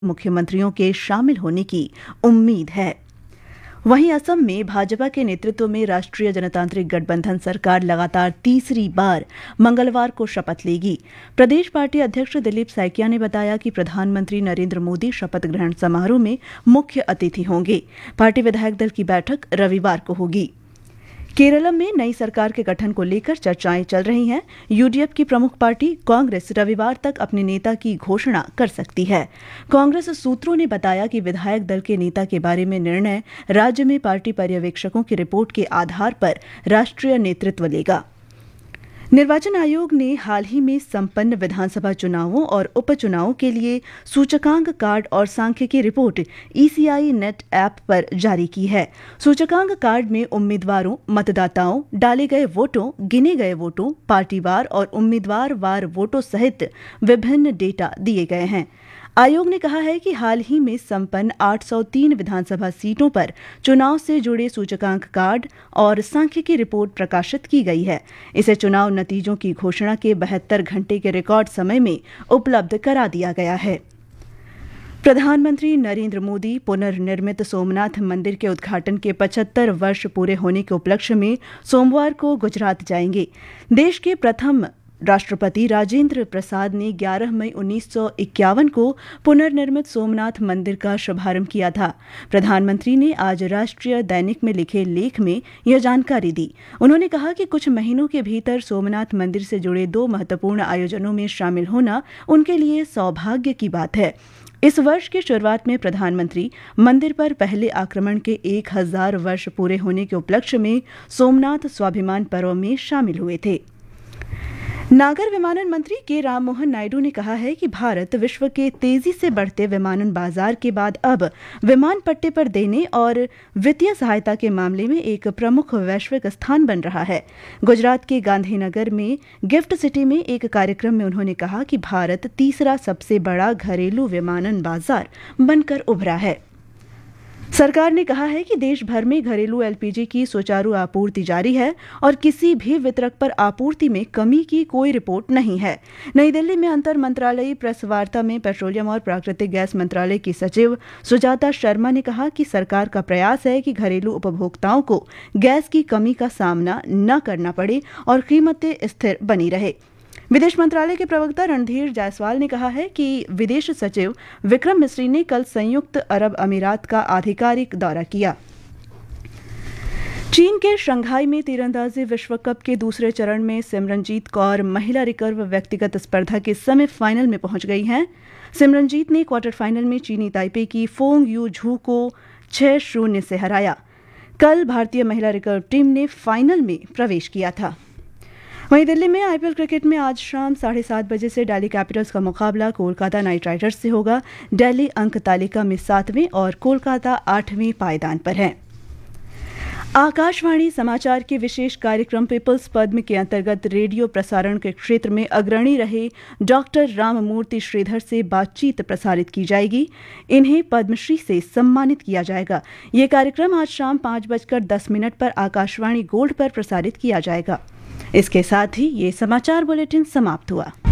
मुख्यमंत्रियों के शामिल होने की उम्मीद है। वहीं असम में भाजपा के नेतृत्व में राष्ट्रीय जनतांत्रिक गठबंधन सरकार लगातार तीसरी बार मंगलवार को शपथ लेगी। प्रदेश पार्टी अध्यक्ष दिलीप सैकिया ने बताया कि प्रधानमंत्री नरेंद्र मोदी शपथ ग्रहण समारोह में मुख्य अतिथि होंगे। पार्टी विधायक दल की बैठक रविवार को होगी। केरल में नई सरकार के गठन को लेकर चर्चाएं चल रही हैं। यूडीएफ की प्रमुख पार्टी कांग्रेस रविवार तक अपने नेता की घोषणा कर सकती है। कांग्रेस सूत्रों ने बताया कि विधायक दल के नेता के बारे में निर्णय राज्य में पार्टी पर्यवेक्षकों की रिपोर्ट के आधार पर राष्ट्रीय नेतृत्व लेगा। निर्वाचन आयोग ने हाल ही में संपन्न विधानसभा चुनावों और उपचुनावों के लिए सूचकांक कार्ड और सांख्यिकी रिपोर्ट ईसीआई नेट ऐप पर जारी की है। सूचकांक कार्ड में उम्मीदवारों, मतदाताओं, डाले गए वोटों, गिने गए वोटों, पार्टीवार और उम्मीदवार वार वोटों सहित विभिन्न डेटा दिए गए हैं। आयोग ने कहा है कि हाल ही में संपन्न 803 विधानसभा सीटों पर चुनाव से जुड़े सूचकांक कार्ड और सांख्यिकी रिपोर्ट प्रकाशित की गई है। इसे चुनाव नतीजों की घोषणा के 72 घंटे के रिकॉर्ड समय में उपलब्ध करा दिया गया है। प्रधानमंत्री नरेंद्र मोदी पुनर्निर्मित सोमनाथ मंदिर के उद्घाटन के 75 वर्ष पूरे होने के उपलक्ष्य में सोमवार को गुजरात जाएंगे। देश के प्रथम राष्ट्रपति राजेंद्र प्रसाद ने 11 मई 1951 को पुनर्निर्मित सोमनाथ मंदिर का शुभारंभ किया था। प्रधानमंत्री ने आज राष्ट्रीय दैनिक में लिखे लेख में यह जानकारी दी। उन्होंने कहा कि कुछ महीनों के भीतर सोमनाथ मंदिर से जुड़े 2 महत्वपूर्ण आयोजनों में शामिल होना उनके लिए सौभाग्य की बात है। इस वर्ष की शुरुआत में प्रधानमंत्री मंदिर पर पहले आक्रमण के 1000 वर्ष पूरे होने के उपलक्ष्य में सोमनाथ स्वाभिमान पर्व में शामिल हुए थे। नागर विमानन मंत्री के राममोहन नायडू ने कहा है कि भारत विश्व के तेजी से बढ़ते विमानन बाजार के बाद अब विमान पट्टे पर देने और वित्तीय सहायता के मामले में एक प्रमुख वैश्विक स्थान बन रहा है। गुजरात के गांधीनगर में गिफ्ट सिटी में एक कार्यक्रम में उन्होंने कहा कि भारत तीसरा सबसे बड़ा घरेलू विमानन बाजार बनकर उभरा है। सरकार ने कहा है कि देश भर में घरेलू एलपीजी की सुचारू आपूर्ति जारी है और किसी भी वितरक पर आपूर्ति में कमी की कोई रिपोर्ट नहीं है। नई दिल्ली में अंतर मंत्रालयी प्रेस वार्ता में पेट्रोलियम और प्राकृतिक गैस मंत्रालय की सचिव सुजाता शर्मा ने कहा कि सरकार का प्रयास है कि घरेलू उपभोक्ताओं को गैस की कमी का सामना न करना पड़े और कीमतें स्थिर बनी रहे। विदेश मंत्रालय के प्रवक्ता रणधीर जायसवाल ने कहा है कि विदेश सचिव विक्रम मिस्री ने कल संयुक्त अरब अमीरात का आधिकारिक दौरा किया। चीन के शंघाई में तीरंदाजी विश्व कप के दूसरे चरण में सिमरनजीत कौर महिला रिकर्व व्यक्तिगत स्पर्धा के सेमीफाइनल में पहुंच गई हैं। सिमरनजीत ने क्वार्टर फाइनल में चीनी ताइपे की फोंग यू झू को 6-0 से हराया। कल भारतीय महिला रिकर्व टीम ने फाइनल में प्रवेश किया था। वहीं दिल्ली में आईपीएल क्रिकेट में आज शाम 7:30 बजे से दिल्ली कैपिटल्स का मुकाबला कोलकाता नाइट राइडर्स से होगा। दिल्ली अंक तालिका में 7वें और कोलकाता 8वें पायदान पर है। आकाशवाणी समाचार के विशेष कार्यक्रम पीपल्स पद्म के अंतर्गत रेडियो प्रसारण के क्षेत्र में अग्रणी रहे डॉक्टर राममूर्ति श्रीधर से बातचीत प्रसारित की जाएगी। इन्हें पद्मश्री से सम्मानित किया जाएगा। ये कार्यक्रम आज शाम 5:10 पर आकाशवाणी गोल्ड पर प्रसारित किया जाएगा। इसके साथ ही ये समाचार बुलेटिन समाप्त हुआ।